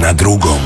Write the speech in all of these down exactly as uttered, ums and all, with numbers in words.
na drugom.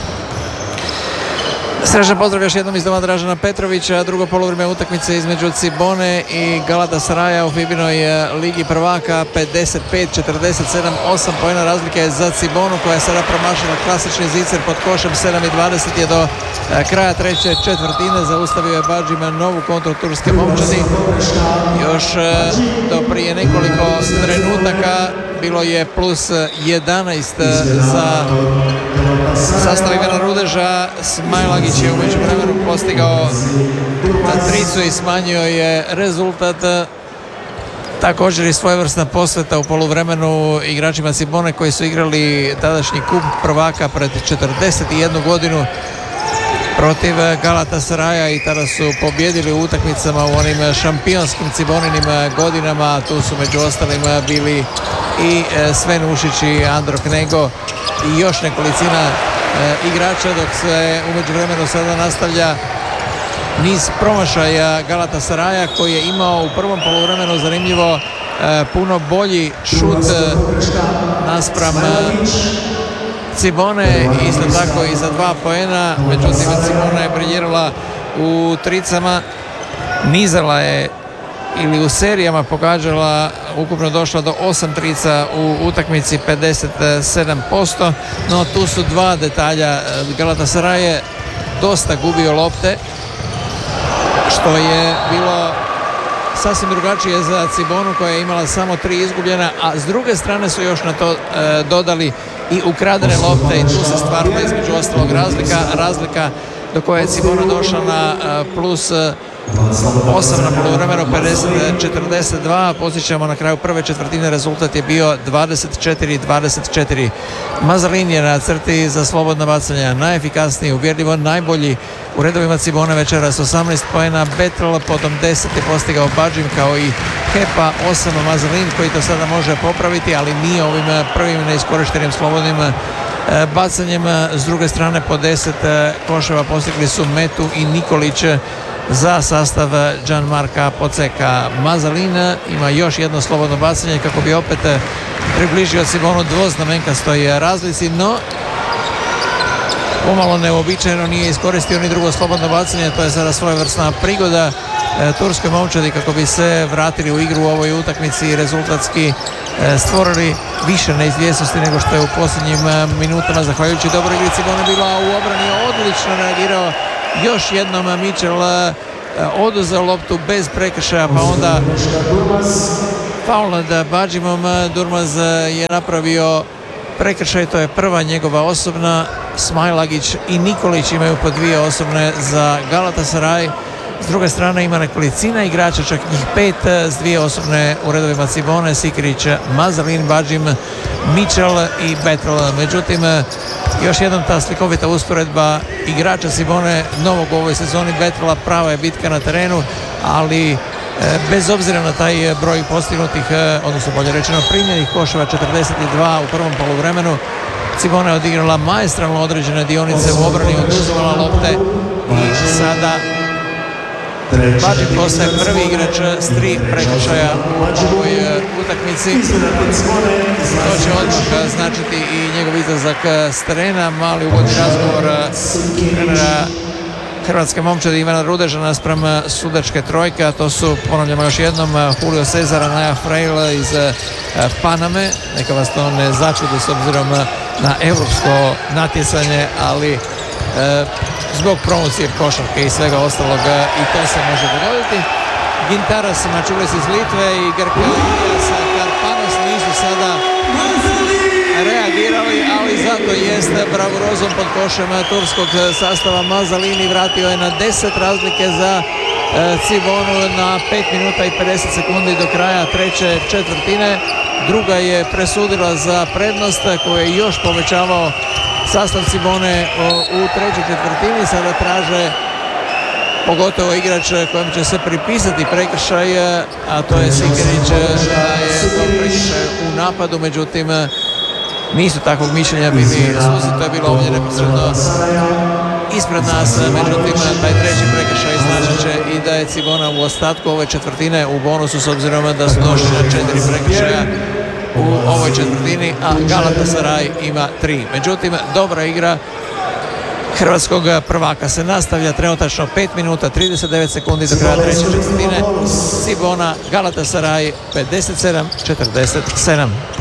Srećan pozdrav još jednom iz doma Dražena Petrovića. Drugo poluvreme utakmice između Cibone i Galatasaraja u Fibinoj ligi prvaka. pedeset pet četrdeset sedam, osam poena razlike je za Cibonu koja je sada promašila klasični zicer pod košem. Sedam i dvadeset je do kraja treće četvrtine. Zaustavio je Badžima novu kontru turske momčadi. Još do prije nekoliko trenutaka bilo je plus jedanaest za sastav Ivana Rudeža. Smajlagić je u međuvremenu postigao tricu i smanjio je rezultat. Također i svojevrsna posveta u poluvremenu igračima Cibone koji su igrali tadašnji kup prvaka pred četrdeset jednu godinu protiv Galatasaraja i tada su pobjedili u utakmicama u onim šampionskim Ciboninim godinama. Tu su među ostalim bili i Sven Ušić i Andro Knego i još nekolicina igrača, dok se u međuvremenu sada nastavlja niz promašaja Galatasaraja koji je imao u prvom poluvremenu zanimljivo puno bolji šut naspram Cibone, isto tako i za dva poena, međutim Cibona je briljirala u tricama, nizala je ili u serijama pogađala, ukupno došla do osam trica u utakmici, pedeset sedam posto, no tu su dva detalja. Galatasaray je dosta gubio lopte, što je bilo sasvim drugačije za Cibonu koja je imala samo tri izgubljena, a s druge strane su još na to e, dodali i ukradene lopte i tu se stvarila između ostalog razlika, razlika do koje je Cibona došla na e, plus osam na poluvremenu, pedeset četrdeset dva. Posjećamo na kraju prve četvrtine rezultat je bio dvadeset četiri dvadeset četiri. Mazalin je na crti za slobodna bacanja najefikasniji, uvjerljivo najbolji u redovima Cibone večeras, osamnaest poena. Betl potom deset je postigao Badžim kao i Kepa, osam Mazalin koji to sada može popraviti, ali nije ovim prvim neiskorištenim slobodnim bacanjem. S druge strane po deset koševa postigli su Metu i Nikolić za sastav Gianmarca Poceka. Mazalin ima još jedno slobodno bacanje kako bi opet približio Cibonu dvoznamenkastoj razlici, no pomalo neuobičajeno nije iskoristio ni drugo slobodno bacanje. To je sada svojevrsna prigoda e, turskoj momčadi kako bi se vratili u igru u ovoj utakmici i rezultatski e, stvorili više neizvjesnosti nego što je u posljednjim e, minutama zahvaljujući dobroj igri Cibone bila u obrani. Odlično reagirao još jednom Mitchell, e, oduzeo loptu bez prekršaja, pa onda faul nad Badžimom. Durmaz je napravio prekršaj, to je prva njegova osobna. Smajlagić i Nikolić imaju po dvije osobne za Galatasaray. S druge strane ima nekolicina igrača, čak njih pet s dvije osobne u redovima Cibone: Sikirić, Mazalin, Badžim, Mitchell i Betl. Međutim, još jednom ta slikovita usporedba igrača Cibone novog u ovoj sezoni Betla, prava je bitka na terenu, ali bez obzira na taj broj postignutih, odnosno bolje rečeno primljenih koševa, četrdeset dva u prvom poluvremenu, Cibona je odigrala maestralno određene dionice u obrani, oduzimala lopte i sada Badžim postaje prvi igrač s tri prekršaja u ovoj utakmici. To će odmah značiti i njegov izlazak s terena. Mali uvodni razgovor trenera hrvatske momčadi Ivana Rudeža naspram sudačke trojke, a to su, ponavljamo još jednom, Julio Cesar, Anaya Freile iz Paname. Neka vas to ne začudi s obzirom na europsko natjecanje, ali e, zbog promocije košarke i svega ostalog i to se može dogoditi. Gintaras, Mačulis iz Litve i Grka Ilias Karpanos nisu sada reagirali, ali zato jeste bravurozom pod košem turskog sastava Mazalini vratio je na deset razlike za e, Cibonu na pet minuta i pedeset sekundi do kraja treće četvrtine. Druga je presudila za prednost koju je još povećavao sastav Cibone u trećoj četvrtini. Sada traže pogotovo igrač kojem će se pripisati prekršaj, a to je Sikirić, da je to prekršaj u napadu, međutim nisu takvog mišljenja bili suci, to je bilo ovdje neposredno ispred nas, međutim taj treći prekršaj značit će i da je Cibona u ostatku ove četvrtine u bonusu s obzirom da su došli na četiri prekršaja u ovoj četvrtini, a Galatasaray ima tri. Međutim, dobra igra hrvatskog prvaka se nastavlja, trenutačno pet minuta trideset devet sekundi do kraja treće četvrtine. Cibona, Galatasaray pedeset sedam četrdeset sedam.